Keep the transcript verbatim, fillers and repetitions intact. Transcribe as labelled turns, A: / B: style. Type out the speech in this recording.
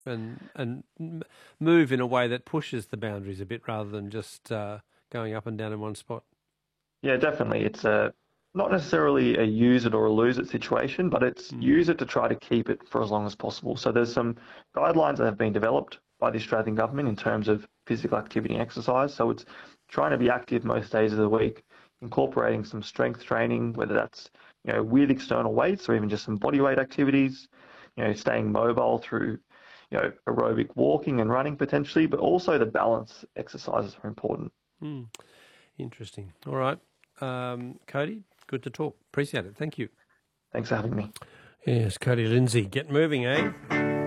A: and and m- move in a way that pushes the boundaries a bit rather than just uh, going up and down in one spot.
B: Yeah, definitely. It's a not necessarily a use it or a lose it situation, but it's
A: Mm.
B: use it to try to keep it for as long as possible. So there's some guidelines that have been developed by the Australian government in terms of physical activity and exercise. So it's trying to be active most days of the week, incorporating some strength training, whether that's, you know, with external weights or even just some body weight activities, you know, staying mobile through, you know, aerobic walking and running potentially, but also the balance exercises are important.
A: Mm. Interesting. All right, um, Cody, good to talk. Appreciate it. Thank you.
B: Thanks for having me.
A: Yes, Cody Lindsay. Get moving, eh?